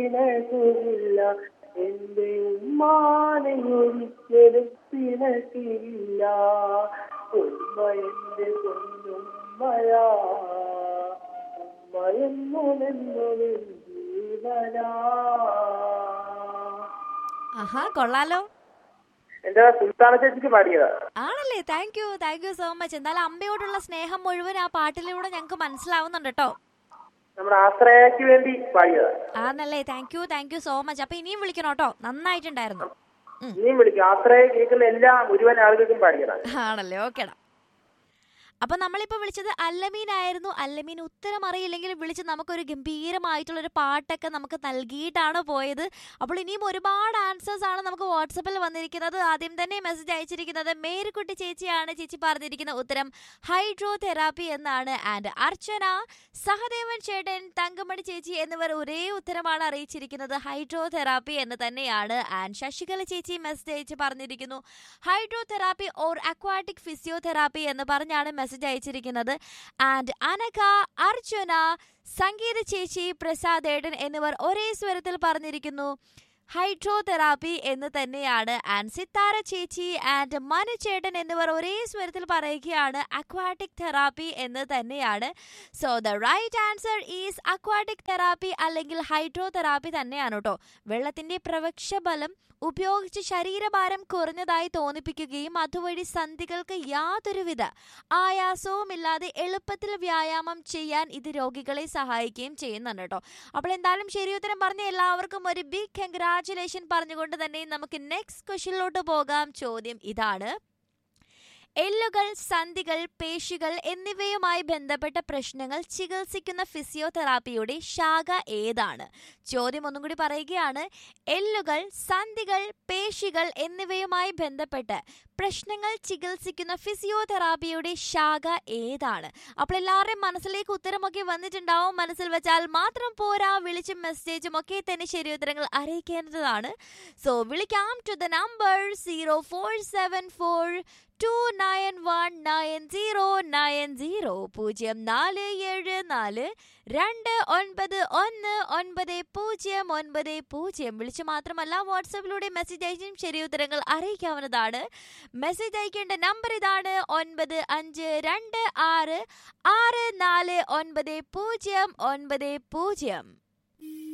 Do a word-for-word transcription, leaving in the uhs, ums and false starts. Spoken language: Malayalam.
പിണകുമില്ല, എന്റെ ഉമ്മാനെ ഒരിക്കലും പിണക്കില്ല. ഉമ്മ എന്റെ പൊന്നുമ്മയാ, ഉമ്മ എന്നൊരു ജീവനാ. ആഹാ, കൊള്ളാലോ. എന്റെ സുൽത്താന ചേച്ചിക്ക് പാടിയതാ. ആണല്ലേ? Thank you thank you so much. എന്തായാലും അമ്മയോടുള്ള സ്നേഹം മുഴുവൻ ആ പാട്ടിലൂടെ ഞങ്ങൾക്ക് മനസ്സിലാവുന്നുണ്ട് കേട്ടോ. നമ്മുടെ ആശ്രയക്ക് വേണ്ടി പാടിയതാ. ആണല്ലേ? Thank you thank you so much. അപ്പൊ ഇനിയും വിളിക്കണം കേട്ടോ, നന്നായിട്ടുണ്ടായിരുന്നു. ഇനിയും വിളിക്കും. ആശ്രയ കേൾക്കുന്ന എല്ലാ മുഴുവൻ ആളുകൾക്കും പാടിയതാ. ആണല്ലേ? ഓക്കേടാ. അപ്പൊ നമ്മളിപ്പോ വിളിച്ചത് അല്ലമീൻ ആയിരുന്നു. അല്ലമീൻ ഉത്തരം അറിയില്ലെങ്കിൽ വിളിച്ച് നമുക്കൊരു ഗംഭീരമായിട്ടുള്ളൊരു പാട്ടൊക്കെ നമുക്ക് നൽകിയിട്ടാണ് പോയത്. അപ്പോൾ ഇനിയും ഒരുപാട് ആൻസേഴ്സ് ആണ് നമുക്ക് വാട്സപ്പിൽ വന്നിരിക്കുന്നത്. ആദ്യം തന്നെ മെസ്സേജ് അയച്ചിരിക്കുന്നത് മേരിക്കുട്ടി ചേച്ചിയാണ്. ചേച്ചി പറഞ്ഞിരിക്കുന്ന ഉത്തരം ഹൈഡ്രോ തെറാപ്പി എന്നാണ്. ആൻഡ് അർച്ചന, സഹദേവൻ ചേട്ടൻ, തങ്കമണി ചേച്ചി എന്നിവർ ഒരേ ഉത്തരമാണ് അറിയിച്ചിരിക്കുന്നത്, ഹൈഡ്രോ തെറാപ്പി എന്ന് തന്നെയാണ്. ആൻഡ് ശശികല ചേച്ചി മെസ്സേജ് അയച്ച് പറഞ്ഞിരിക്കുന്നു hydro therapy or aquatic physiotherapy എന്ന് പറഞ്ഞാണ് മെസ്സേജ് അയച്ചിരിക്കുന്നത്. ആൻഡ് അനഘ, അർജുന, സംഗീത ചേച്ചി, പ്രസാദ് ഏട്ടൻ എന്നിവർ ഒരേ സ്വരത്തിൽ പറഞ്ഞിരിക്കുന്നു ഹൈഡ്രോ തെറാപ്പി എന്ന് തന്നെയാണ്. ആൻഡ് സിത്താര ചേച്ചി ആൻഡ് മനു ചേട്ടൻ എന്നിവർ ഒരേ സ്വരത്തിൽ പറയുകയാണ് അക്വാറ്റിക് തെറാപ്പി എന്ന് തന്നെയാണ്. So the right answer is aquatic therapy അല്ലെങ്കിൽ ഹൈഡ്രോ തെറാപ്പി തന്നെയാണ് കേട്ടോ. വെള്ളത്തിന്റെ പ്രവക്ഷബലം ഉപയോഗിച്ച് ശരീരഭാരം കുറഞ്ഞതായി തോന്നിപ്പിക്കുകയും അതുവഴി സന്ധികൾക്ക് യാതൊരുവിധ ആയാസവുമില്ലാതെ എളുപ്പത്തിൽ വ്യായാമം ചെയ്യാൻ ഇത് രോഗികളെ സഹായിക്കുകയും ചെയ്യുന്നുണ്ട് കേട്ടോ. അപ്പോൾ എന്തായാലും ശരിയുത്തരം പറഞ്ഞ എല്ലാവർക്കും ഒരു ബിഗ് കൺഗ്രാറ്റുലേഷൻ പറഞ്ഞുകൊണ്ട് തന്നെ നമുക്ക് നെക്സ്റ്റ് ക്വസ്റ്റ്യനിലോട്ട് പോകാം. ചോദ്യം ഇതാണ്: എല്ലുകൾ, സന്ധികൾ, പേശികൾ എന്നിവയുമായി ബന്ധപ്പെട്ട പ്രശ്നങ്ങൾ ചികിത്സിക്കുന്ന ഫിസിയോതെറാപ്പിയുടെ ശാഖ ഏതാണ്? ചോദ്യം ഒന്നും കൂടി പറയുകയാണ്. എല്ലുകൾ, സന്ധികൾ, പേശികൾ എന്നിവയുമായി ബന്ധപ്പെട്ട് പ്രശ്നങ്ങൾ ചികിത്സിക്കുന്ന ഫിസിയോതെറാപ്പിയുടെ ശാഖ ഏതാണ്? അപ്പോൾ എല്ലാവരുടെയും മനസ്സിലേക്ക് ഉത്തരമൊക്കെ വന്നിട്ടുണ്ടാവും. മനസ്സിൽ വെച്ചാൽ മാത്രം പോരാ, വിളിച്ചും മെസ്സേജും ഒക്കെ തന്നെ ശരിയുത്തരങ്ങൾ അറിയിക്കേണ്ടതാണ്. സോ വിളിക്കാം to the number zero four seven four to nine one nine zero nine zero പൂജ്യം നാല് ഏഴ് നാല് രണ്ട് ഒൻപത് ഒന്ന് ഒൻപത് പൂജ്യം ഒൻപത് പൂജ്യം. വിളിച്ചു മാത്രമല്ല വാട്സാപ്പിലൂടെ മെസ്സേജ് അയച്ചും ശരിയുത്തരങ്ങൾ അറിയിക്കാവുന്നതാണ്. മെസ്സേജ് അയക്കേണ്ട നമ്പർ ഇതാണ്: ഒൻപത് അഞ്ച് രണ്ട് ആറ് ആറ് നാല് ഒൻപത് പൂജ്യം ഒൻപത് പൂജ്യം.